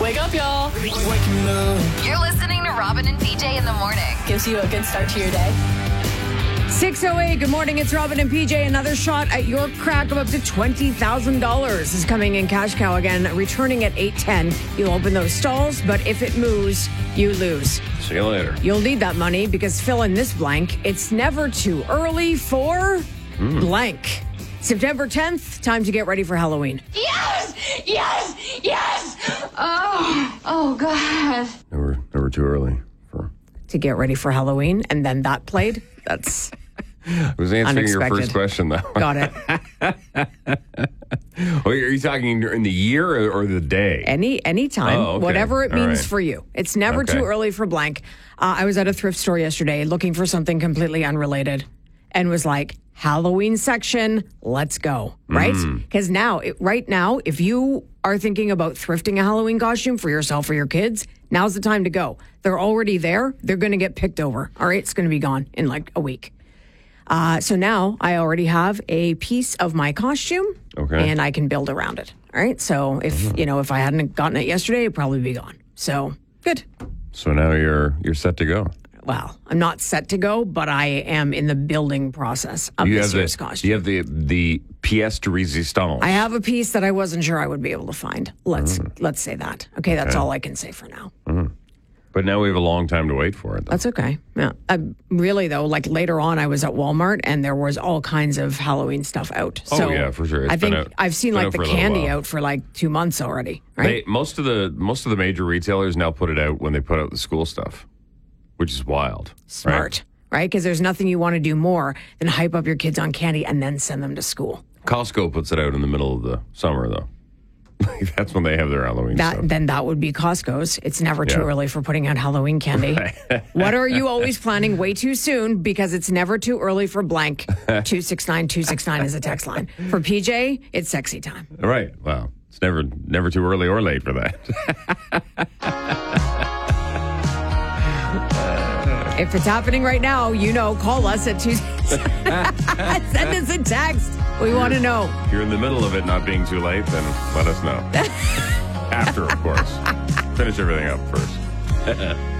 Wake up, y'all. You're listening to Robin and PJ in the morning. Gives you a good start to your day. 6:08, good morning. It's Robin and PJ. Another shot at your crack of up to $20,000 is coming in Cash Cow again, returning at 8:10. You'll open those stalls, but if it moves, you lose. See you later. You'll need that money because fill in this blank. It's never too early for blank. September 10th, time to get ready for Halloween. Yes! Yes! Yes! Oh God. Never too early for. To get ready for Halloween, and then that played. That's I was answering your unexpected. first question, though. Got it. Are you talking in the year or the day? Any time, Oh, okay. whatever it All means right. for you. It's never Okay. too early for blank. I was at a thrift store yesterday looking for something completely unrelated and was like, Halloween section, let's go, right? Because right now, if you are thinking about thrifting a Halloween costume for yourself or your kids, now's the time to go. They're already there. They're going to get picked over. All right, it's going to be gone in like a week. So now I already have a piece of my costume, Okay. and I can build around it. All right, so if I hadn't gotten it yesterday, it'd probably be gone. So good. So now you're set to go. Well, I'm not set to go, but I am in the building process of this year's costume. You have the pièce de résistance. I have a piece that I wasn't sure I would be able to find. Let's say that. Okay, that's all I can say for now. But now we have a long time to wait for it. Though. That's okay. Yeah. Really, though, like later on, I was at Walmart and there was all kinds of Halloween stuff out. Oh, yeah, for sure. It's I think been out- I've seen been like out the for a little candy while. out for like 2 months already, right? Most of the major retailers now put it out when they put out the school stuff, which is wild. Smart, right? Because there's nothing you want to do more than hype up your kids on candy and then send them to school. Costco puts it out in the middle of the summer, though. That's when they have their Halloween stuff. Then that would be Costco's. It's never too Yeah. early for putting out Halloween candy. What are you always planning way too soon? Because it's never too early for blank. 269-269 is a text line. For PJ, it's sexy time. Right. Well, it's never too early or late for that. If it's happening right now, call us at 2. Send us a text. We want to know. If you're in the middle of it not being too late, then let us know. After, of course. Finish everything up first.